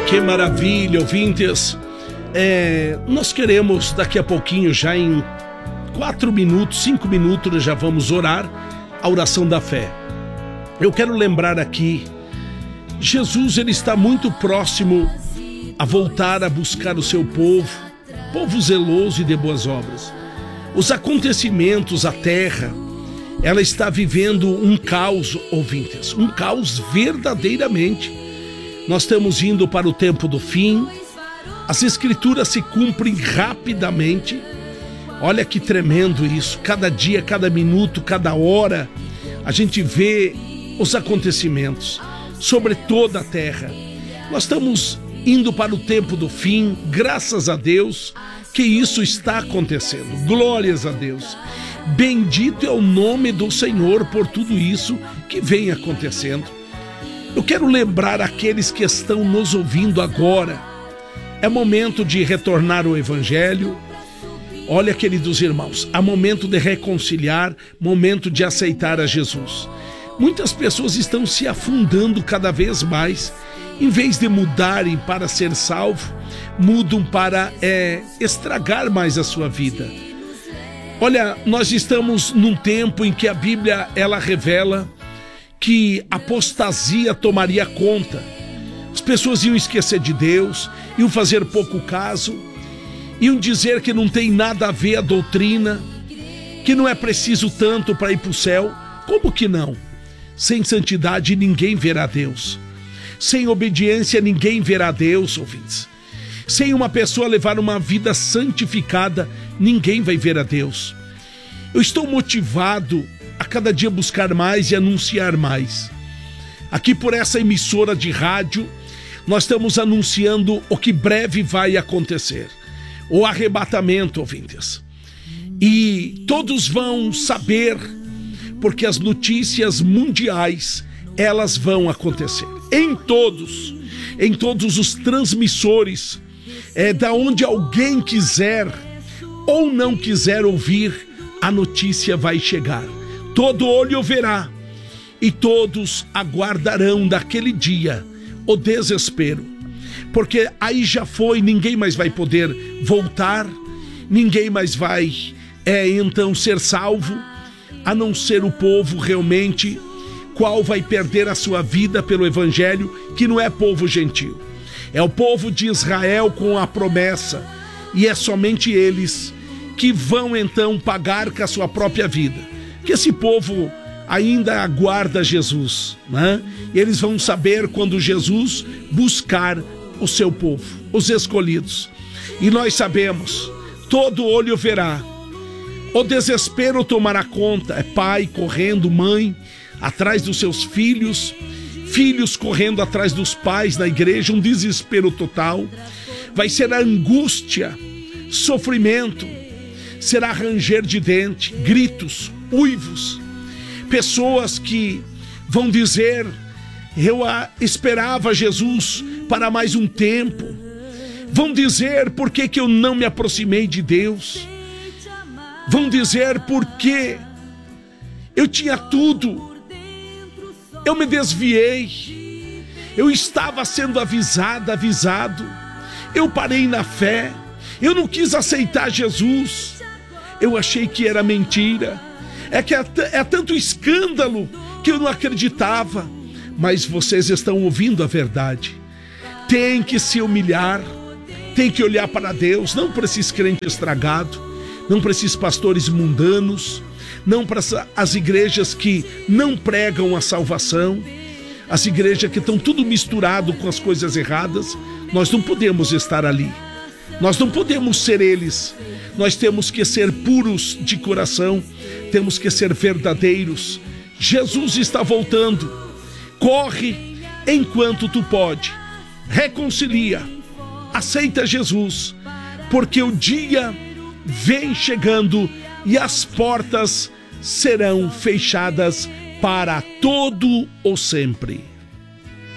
Que maravilha, ouvintes. Nós queremos daqui a pouquinho, já em 4 minutos, 5 minutos, nós já vamos orar a oração da fé. Eu quero lembrar aqui, Jesus, ele está muito próximo a voltar a buscar o seu povo zeloso e de boas obras. Os acontecimentos, a terra, ela está vivendo um caos, ouvintes, um caos verdadeiramente. Nós estamos indo para o tempo do fim, as escrituras se cumprem rapidamente. Olha que tremendo isso, cada dia, cada minuto, cada hora, a gente vê os acontecimentos sobre toda a terra. Nós estamos indo para o tempo do fim, graças a Deus que isso está acontecendo, glórias a Deus. Bendito é o nome do Senhor por tudo isso que vem acontecendo. Eu quero lembrar aqueles que estão nos ouvindo agora, é momento de retornar ao Evangelho. Olha, queridos irmãos, há momento de reconciliar, momento de aceitar a Jesus. Muitas pessoas estão se afundando cada vez mais, em vez de mudarem para ser salvo, mudam para estragar mais a sua vida. Olha, nós estamos num tempo em que a Bíblia, ela revela que a apostasia tomaria conta. As pessoas iam esquecer de Deus, iam fazer pouco caso, iam dizer que não tem nada a ver a doutrina, que não é preciso tanto para ir para o céu. Como que não? Sem santidade ninguém verá Deus. Sem obediência ninguém verá Deus, ouvintes. Sem uma pessoa levar uma vida santificada, ninguém vai ver a Deus. Eu estou motivado a cada dia buscar mais e anunciar mais. Aqui por essa emissora de rádio, nós estamos anunciando o que breve vai acontecer. O arrebatamento, ouvintes. E todos vão saber, porque as notícias mundiais, elas vão acontecer. Em todos os transmissores, da onde alguém quiser ou não quiser ouvir, a notícia vai chegar. Todo olho verá e todos aguardarão daquele dia o desespero. Porque aí já foi, ninguém mais vai poder voltar, ninguém mais vai então ser salvo, a não ser o povo realmente, qual vai perder a sua vida pelo Evangelho, que não é povo gentil. É o povo de Israel com a promessa, e é somente eles que vão então pagar com a sua própria vida. Que esse povo ainda aguarda Jesus, né? E eles vão saber quando Jesus buscar o seu povo, os escolhidos. E nós sabemos, todo olho verá, o desespero tomará conta. É pai correndo, mãe atrás dos seus filhos, filhos correndo atrás dos pais na igreja, um desespero total. Vai ser a angústia, sofrimento, será ranger de dente, gritos, uivos. Pessoas que vão dizer: eu esperava Jesus para mais um tempo. Vão dizer: por que eu não me aproximei de Deus? Vão dizer: por que eu tinha tudo, eu me desviei, eu estava sendo avisado, eu parei na fé, eu não quis aceitar Jesus, eu achei que era mentira, é tanto escândalo que eu não acreditava. Mas vocês estão ouvindo a verdade. Tem que se humilhar, tem que olhar para Deus, não para esses crentes estragados, não para esses pastores mundanos, não para as igrejas que não pregam a salvação, as igrejas que estão tudo misturado com as coisas erradas. Nós não podemos estar ali, nós não podemos ser eles. Nós temos que ser puros de coração, temos que ser verdadeiros. Jesus está voltando. Corre enquanto tu pode, reconcilia, aceita Jesus, porque o dia vem chegando e as portas serão fechadas para todo o sempre.